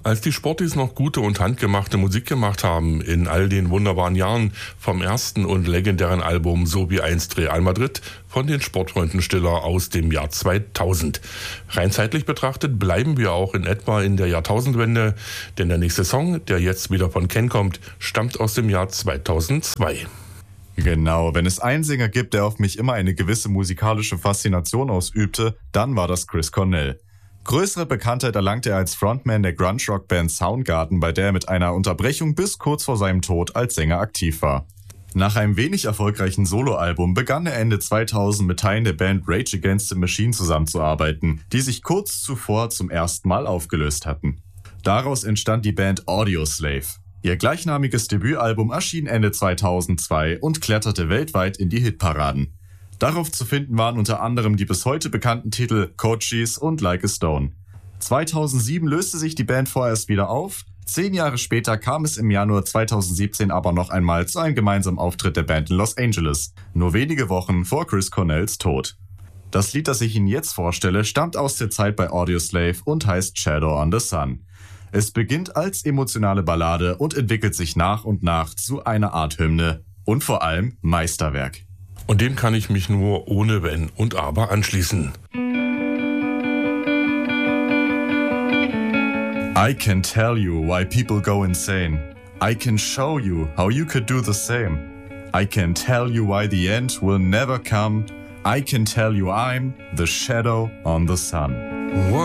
Als die Sportis noch gute und handgemachte Musik gemacht haben, in all den wunderbaren Jahren vom ersten und legendären Album So wie einst Real Madrid von den Sportfreunden Stiller aus dem Jahr 2000. Rein zeitlich betrachtet bleiben wir auch in etwa in der Jahrtausendwende, denn der nächste Song, der jetzt wieder von Ken kommt, stammt aus dem Jahr 2002. Genau, wenn es einen Sänger gibt, der auf mich immer eine gewisse musikalische Faszination ausübte, dann war das Chris Cornell. Größere Bekanntheit erlangte er als Frontman der Grunge-Rock-Band Soundgarden, bei der er mit einer Unterbrechung bis kurz vor seinem Tod als Sänger aktiv war. Nach einem wenig erfolgreichen Soloalbum begann er Ende 2000 mit Teilen der Band Rage Against the Machine zusammenzuarbeiten, die sich kurz zuvor zum ersten Mal aufgelöst hatten. Daraus entstand die Band Audioslave. Ihr gleichnamiges Debütalbum erschien Ende 2002 und kletterte weltweit in die Hitparaden. Darauf zu finden waren unter anderem die bis heute bekannten Titel Cochise und Like a Stone. 2007 löste sich die Band vorerst wieder auf. 10 Jahre später kam es im Januar 2017 aber noch einmal zu einem gemeinsamen Auftritt der Band in Los Angeles, nur wenige Wochen vor Chris Cornells Tod. Das Lied, das ich Ihnen jetzt vorstelle, stammt aus der Zeit bei Audioslave und heißt Shadow on the Sun. Es beginnt als emotionale Ballade und entwickelt sich nach und nach zu einer Art Hymne und vor allem Meisterwerk. Und dem kann ich mich nur ohne Wenn und Aber anschließen. I can tell you why people go insane. I can show you how you could do the same. I can tell you why the end will never come. I can tell you I'm the shadow on the sun.